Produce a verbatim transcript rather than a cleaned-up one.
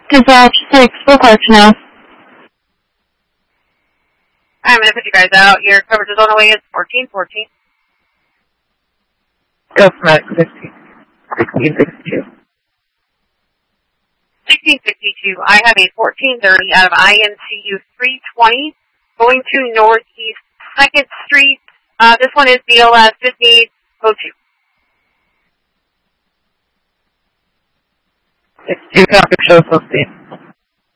Dispatch six, four parts now. I'm going to put you guys out. Your coverage is on the way. It's fourteen fourteen. Go from at sixteen sixty-two. sixteen sixty-two. I have a fourteen thirty out of I N C U three twenty going to Northeast second Street. Uh, this one is B L S fifty-eight oh two. sixty-two, copy, show, full speed.